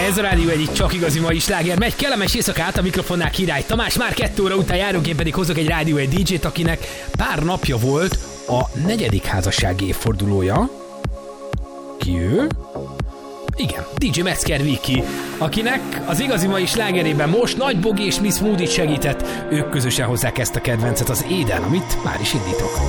Ez a Rádió egyik csak igazi mai sláger. Megy kellemes éjszakát, a mikrofonnál Király Tamás. Már 2 óra után járunk, én pedig hozok egy Rádió egy DJ-t, akinek pár napja volt a 4. házassági évfordulója. Ki ő? Igen, DJ Metzger Viki, akinek az igazi mai slágerében most Nagy Bogi és Miss Moody segített. Ők közösen hozzák ezt a kedvencet, az Éden, amit már is indítok.